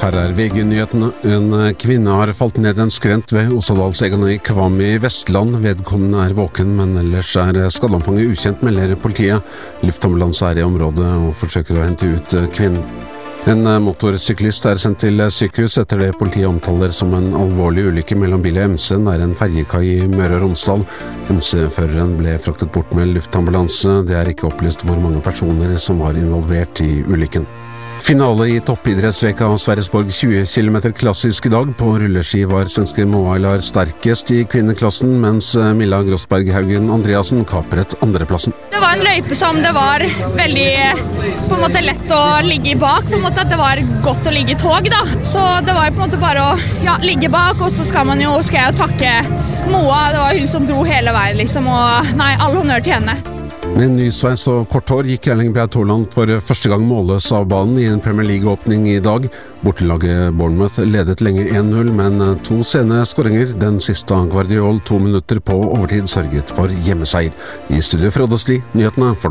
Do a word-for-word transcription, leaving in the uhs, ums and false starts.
Her er V G-nyhetene. En kvinne har falt ned en skrent ved Ossadalsegene i Kvam i Vestland. Vedkommende er våken, men ellers er skadeomfanget ukjent, melder politiet. Luftambulanse er i området og forsøker å hente ut kvinnen. En motorsyklist er sendt til sykehus etter det politiet omtaler som en alvorlig ulykke mellom bil og M C nær en ferjekai i Møre og Romsdal. M C-føreren ble fraktet bort med luftambulanse. Det er ikke opplyst hvor mange personer som var involvert i ulykken. Finale i toppidrettsveka av Sverresborg tjue kilometer klassisk i dag. På rulleski var svenske Moa Aylar sterkest i kvinneklassen, mens Milla Grossberg Haugen Andreasen kapret andreplassen. Det var en løype som det var veldig på en måte lett å ligge i bak, på en måte at det var godt å ligge i tog da. Så det var på en måte bare å ja, ligge bak, og så skal man jo, skal jeg jo takke Moa, det var hun som dro hele veien liksom, og nei, all honnør til henne. Med en ny sveis og kort hår gikk Erling Braut Haaland for første gang målløs av banen i en Premier League-åpning i dag. Bortelaget Bournemouth ledet lenge en null, men to sene skåringer, den siste av Guardiol to minutter på overtid, sørget for hjemmeseier. I studio Frode Sti, nyhetene for